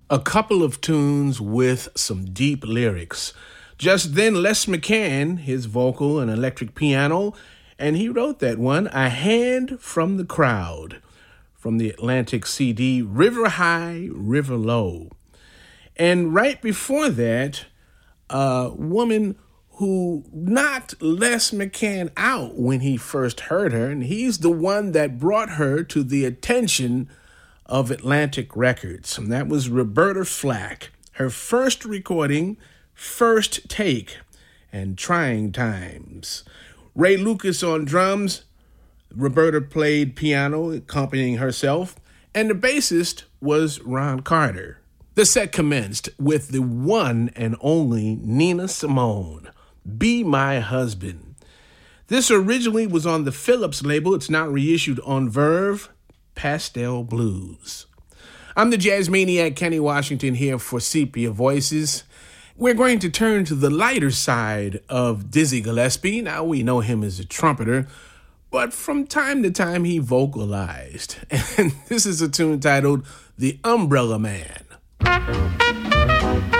A couple of tunes with some deep lyrics. Just then, Les McCann, his vocal and electric piano, and he wrote that one, A Hand from the Crowd, from the Atlantic CD, River High, River Low. And right before that, a woman who knocked Les McCann out when he first heard her, and he's the one that brought her to the attention of Atlantic Records, and that was Roberta Flack. Her first recording, First Take, and Trying Times. Ray Lucas on drums, Roberta played piano, accompanying herself, and the bassist was Ron Carter. The set commenced with the one and only Nina Simone, Be My Husband. This originally was on the Phillips label. It's now reissued on Verve, Pastel Blues. I'm the jazz maniac Kenny Washington here for Sepia Voices. We're going to turn to the lighter side of Dizzy Gillespie. Now we know him as a trumpeter, but from time to time he vocalized. And this is a tune titled The Umbrella Man.